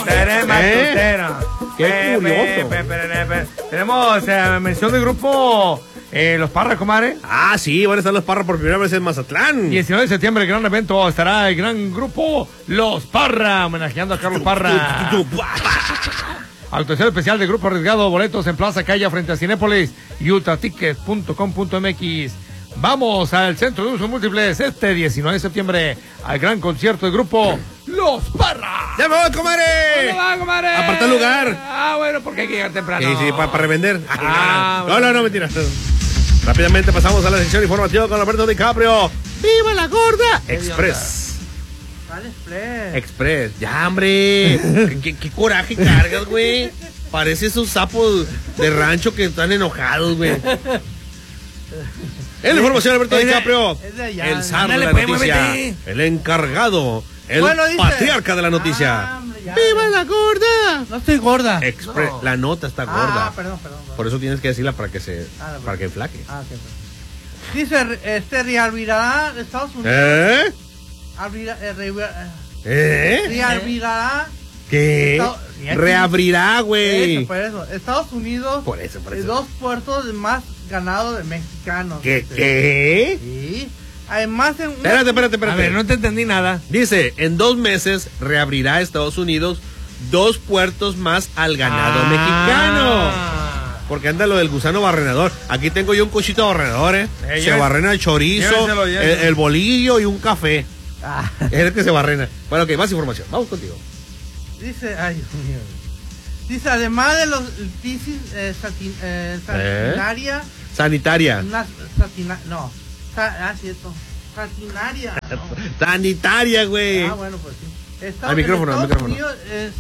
Qué curioso. Tenemos mención de grupo Los Parra, comadre. Ah, sí, van a estar Los Parra por primera vez en Mazatlán. 19 de septiembre, el gran evento, estará el gran grupo Los Parra, homenajeando a Carlos Parra. Actuación especial del Grupo Arriesgado, boletos en Plaza Calla frente a Cinépolis y ultraticket.com.mx. Vamos al Centro de Usos Múltiples este 19 de septiembre al gran concierto del grupo Los Parra. ¡Ya me voy, comadre! ¿Dónde va, comadre? Aparta el lugar. Ah, bueno, porque hay que llegar temprano. Sí, para revender. Bueno. No, mentira. Rápidamente pasamos a la sección informativa con Alberto DiCaprio. ¡Viva la gorda! Express. Express. Ya, hombre. ¿Qué coraje cargas, güey? Parece esos sapos de rancho que están enojados, güey. En la información, Alberto DiCaprio. El zar de la noticia. El encargado. El patriarca de la noticia. ¡Viva la gorda! No estoy gorda. Express. No. La nota está gorda. Perdón. Por eso tienes que decirla para que para que enflaque. Dice, reabrirá Estados Unidos. Reabrirá. ¿Qué? Reabrirá, güey. Por eso. Estados Unidos. Por eso. 2 puertos de más ganado de mexicanos. ¿Qué? Sí. Además, Espérate. A ver, no te entendí nada. Dice, en 2 meses reabrirá Estados Unidos 2 puertos más al ganado mexicano. Porque anda lo del gusano barrenador. Aquí tengo yo un cochito barrenador, se barrena el chorizo, el bolillo y un café. Es el que se barrena. Bueno, ok, más información. Vamos contigo. Dice, ay, Dios mío. Dice, además de los crisis sanitaria. Sanitaria, güey. Bueno, pues sí. Al micrófono. Unidos,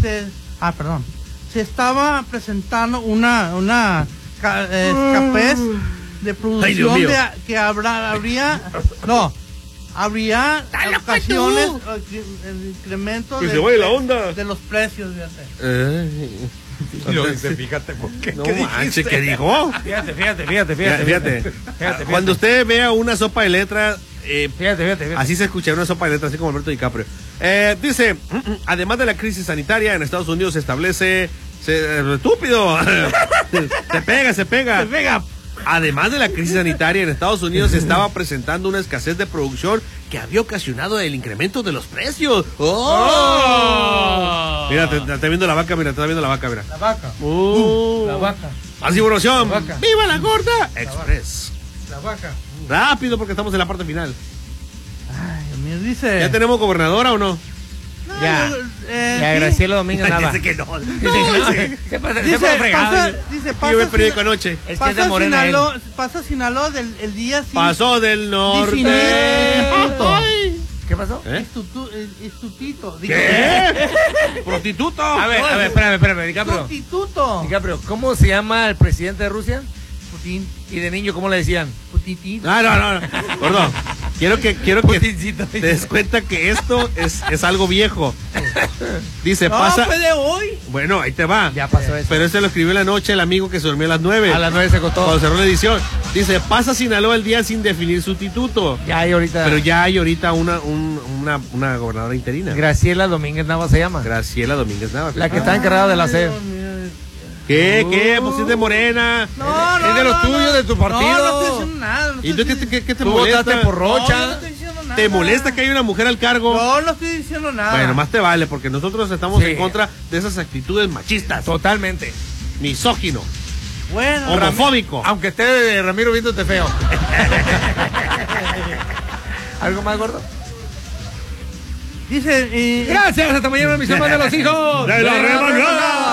se estaba presentando una escasez de producción habría ocasiones el incremento de los precios, Fíjate por qué. No manches, ¿qué dijo? Fíjate. Cuando usted vea una sopa de letras, fíjate. Así se escucha una sopa de letras, así como Alberto DiCaprio. Dice, además de la crisis sanitaria en Estados Unidos se establece... ¡Estúpido! Se pega. Además de la crisis sanitaria en Estados Unidos se estaba presentando una escasez de producción que había ocasionado el incremento de los precios. ¡Oh! Mira, te está viendo la vaca, mira. La vaca. La vaca. Más información. ¡Viva la gorda! Express. La vaca. Rápido porque estamos en la parte final. Ay, Dios mío, dice... ¿Ya tenemos gobernadora o no? Ya, Graciela Domínguez Nava. Dice que no. ¿Qué pasa? Yo me periódico anoche. Es que es de Morena. Pasa Sinaloa el día sin... Pasó del norte. ¿Qué pasó? Instituto. ¿Qué? Prostituto. A ver, espérame, DiCaprio. Prostituto. DiCaprio, ¿cómo se llama el presidente de Rusia? Putin. ¿Y de niño cómo le decían? Putitín. No. Perdón. Quiero que te des cuenta que esto es algo viejo. Dice, pasa... fue de hoy. Bueno, ahí te va. Ya pasó eso. Pero ese lo escribió en la noche el amigo que se durmió a las 9. A las 9 se acostó. Cuando cerró la edición. Dice, pasa Sinaloa el día sin definir sustituto. Ya hay ahorita. Pero ya hay ahorita una gobernadora interina. Graciela Domínguez Nava se llama. Graciela Domínguez Nava. La que está encargada de la sed. ¿Qué? Pues es de Morena. No, es de los tuyos, de tu partido. No estoy diciendo nada. ¿Y tú qué te tú molesta? votaste por Rocha. No estoy diciendo nada. ¿Te molesta que haya una mujer al cargo? No estoy diciendo nada. Bueno, más te vale, porque nosotros estamos en contra de esas actitudes machistas. Totalmente. Misógino. Bueno. Homofóbico. Aunque esté Ramiro viéndote feo. ¿Algo más, gordo? Dice... Gracias, hasta mañana, mis hermanos de los hijos. ¡De la remanada!